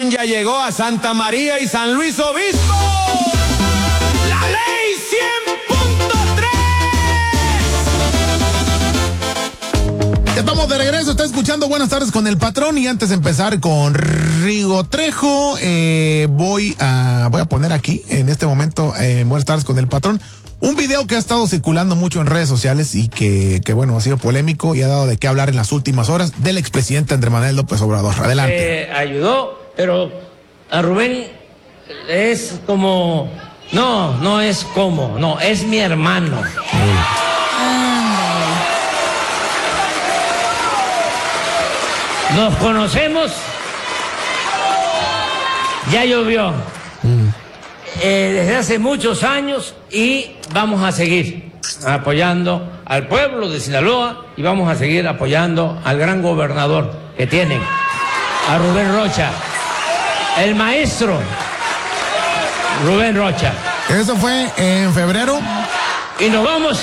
También ya llegó a Santa María y San Luis Obispo la ley 100.3. Estamos de regreso, está escuchando Buenas Tardes con el Patrón, y antes de empezar con Rigo Trejo, voy a poner aquí en este momento Buenas Tardes con el Patrón un video que ha estado circulando mucho en redes sociales y que bueno, ha sido polémico y ha dado de qué hablar en las últimas horas del expresidente Andrés Manuel López Obrador. Adelante. Ayudó, pero a Rubén es como... No es como, no, es mi hermano. Nos conocemos, ya llovió, desde hace muchos años, y vamos a seguir apoyando al pueblo de Sinaloa y vamos a seguir apoyando al gran gobernador que tienen, a Rubén Rocha, el maestro Rubén Rocha. Eso fue en febrero. Y nos vamos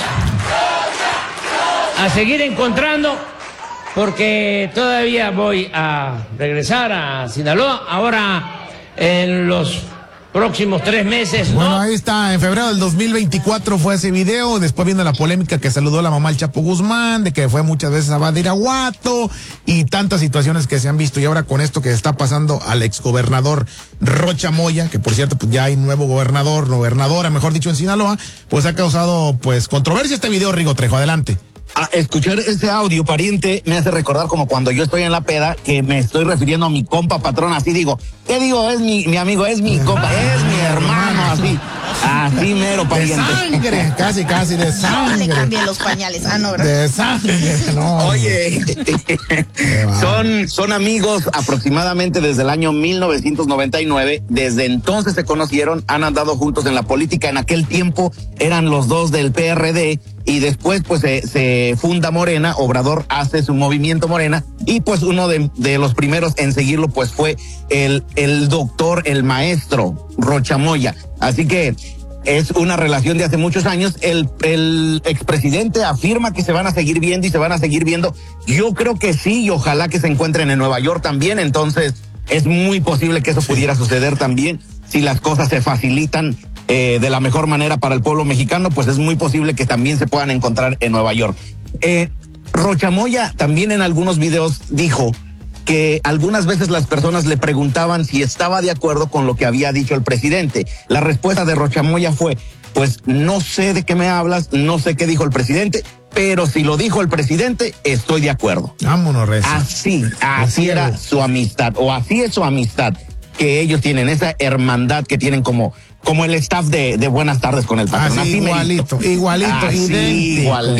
a seguir encontrando, porque todavía voy a regresar a Sinaloa, ahora en los próximos 3 meses. Bueno, ¿no? ahí está, en febrero del 2024 fue ese video, después viene la polémica que saludó la mamá del Chapo Guzmán, de que fue muchas veces a Badiraguato, y tantas situaciones que se han visto, y ahora con esto que está pasando al exgobernador Rocha Moya, que por cierto pues ya hay nuevo gobernadora, mejor dicho, en Sinaloa, pues ha causado pues controversia este video. Rigo Trejo, adelante. A escuchar ese audio, pariente, me hace recordar como cuando yo estoy en la peda, que me estoy refiriendo a mi compa Patrón, así digo, ¿qué digo? Es mi amigo, es mi compa, es mi hermano, así mero, pariente. De sangre, casi de sangre. No le cambien los pañales, no, ¿verdad? De sangre, no. Oye, son amigos aproximadamente desde el año 1999, desde entonces se conocieron, han andado juntos en la política, en aquel tiempo eran los dos del PRD, y después pues se funda Morena, Obrador hace su movimiento Morena, y pues uno de los primeros en seguirlo pues fue el doctor, el maestro Rocha Moya. Así que es una relación de hace muchos años. El expresidente afirma que se van a seguir viendo y se van a seguir viendo. Yo creo que sí, y ojalá que se encuentren en Nueva York también. Entonces es muy posible que eso pudiera suceder también si las cosas se facilitan de la mejor manera para el pueblo mexicano, pues es muy posible que también se puedan encontrar en Nueva York. Rocha Moya también en algunos videos dijo que algunas veces las personas le preguntaban si estaba de acuerdo con lo que había dicho el presidente. La respuesta de Rocha Moya fue, pues no sé de qué me hablas, no sé qué dijo el presidente, pero si lo dijo el presidente, estoy de acuerdo. Vámonos, Reza. Así era su amistad, o así es su amistad que ellos tienen, esa hermandad que tienen como el staff de Buenas Tardes con el Patrón. Así igualito, idéntico.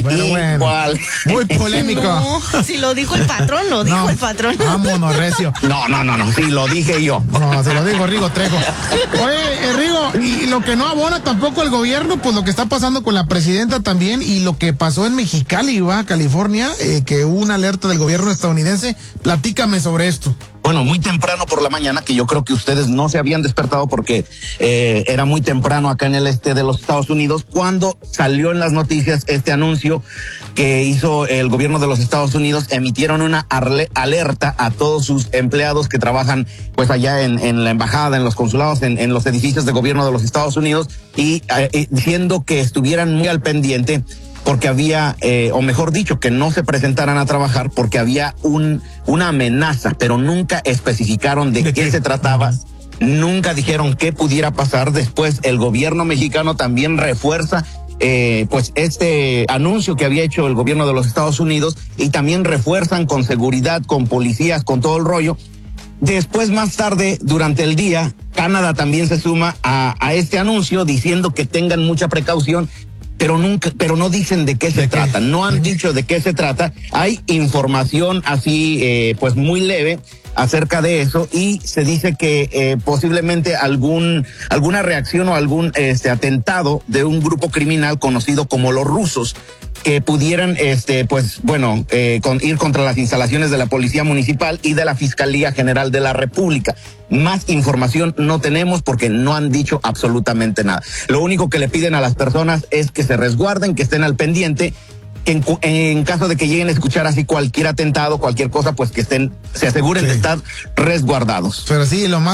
Igual. Muy polémico. No, si lo dijo el patrón, lo dijo el patrón. Vámonos, Recio. No, sí, lo dije yo. No, se lo dijo Rigo Trejo. Oye, Rigo, y lo que no abona tampoco el gobierno, pues lo que está pasando con la presidenta también, y lo que pasó en Mexicali, Baja California, que hubo una alerta del gobierno estadounidense. Platícame sobre esto. Bueno, muy temprano por la mañana, que yo creo que ustedes no se habían despertado porque era muy temprano acá en el este de los Estados Unidos, cuando salió en las noticias este anuncio que hizo el gobierno de los Estados Unidos. Emitieron una alerta a todos sus empleados que trabajan pues allá en la embajada, en los consulados, en los edificios de gobierno de los Estados Unidos, y diciendo que estuvieran muy al pendiente, porque había, o mejor dicho, que no se presentaran a trabajar porque había una amenaza, pero nunca especificaron de qué se trataba, nunca dijeron qué pudiera pasar. Después el gobierno mexicano también refuerza pues este anuncio que había hecho el gobierno de los Estados Unidos, y también refuerzan con seguridad, con policías, con todo el rollo. Después, más tarde, durante el día, Canadá también se suma a este anuncio diciendo que tengan mucha precaución, pero no dicen de qué se trata, no han dicho de qué se trata. Hay información así pues muy leve acerca de eso, y se dice que posiblemente alguna reacción o algún atentado de un grupo criminal conocido como los rusos, que pudieran pues bueno ir contra las instalaciones de la Policía Municipal y de la Fiscalía General de la República. Más información no tenemos porque no han dicho absolutamente nada. Lo único que le piden a las personas es que se resguarden, que estén al pendiente, que en caso de que lleguen a escuchar así cualquier atentado, cualquier cosa, pues que se aseguren de estar resguardados. Pero sí, lo más